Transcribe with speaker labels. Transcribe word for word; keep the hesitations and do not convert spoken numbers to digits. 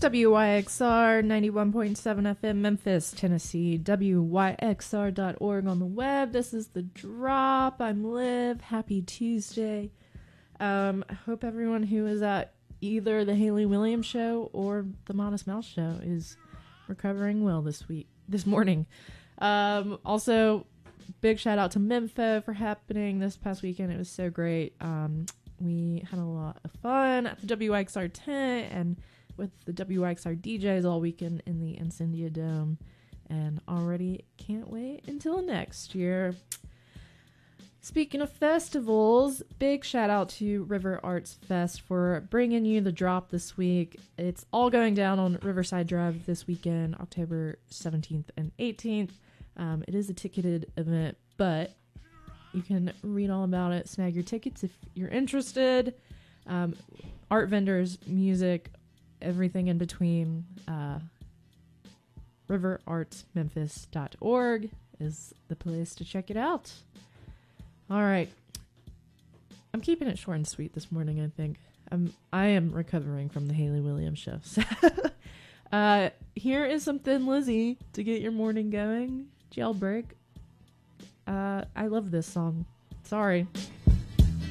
Speaker 1: W Y X R ninety-one point seven F M Memphis, Tennessee, W Y X R dot org on the web. This is The Drop. I'm Liv. Happy Tuesday. Um, I hope everyone who is at either the Haley Williams show or the Modest Mouse show is recovering well this week, this morning. Um, also, big shout out to Mempho for happening this past weekend. It was so great. Um, we had a lot of fun at the W Y X R tent and with the W Y X R D Js all weekend in the Incendia Dome, and already can't wait until next year. Speaking of festivals, big shout out to River Arts Fest for bringing you The Drop this week. It's all going down on Riverside Drive this weekend, October seventeenth and eighteenth. Um, it is a ticketed event, but you can read all about it, snag your tickets if you're interested. Um, art vendors, music, everything in between. uh, river arts memphis dot org is the place to check it out. All right. I'm keeping it short and sweet this morning, I think. I'm, I am recovering from the Haley Williams show. So uh, here is some Thin Lizzy to get your morning going. Jailbreak. Uh, I love this song. Sorry.